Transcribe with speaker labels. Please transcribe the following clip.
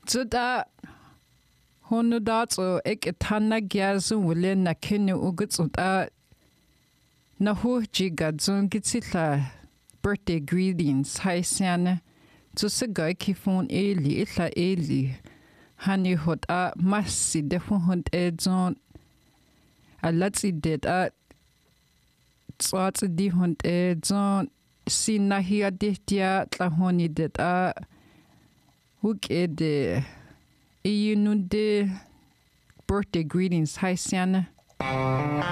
Speaker 1: Zuda Honudats ek tana gyazun wule na kenu uguts na jiga gitsila birthday greetings haisiana Zusiga kifon eli illa eli hani hot massi defun hund edzon alatsi det tswats di hund edzon sinahia dehtia tlahoni det Wukede Iyunude birthday greetings haisiana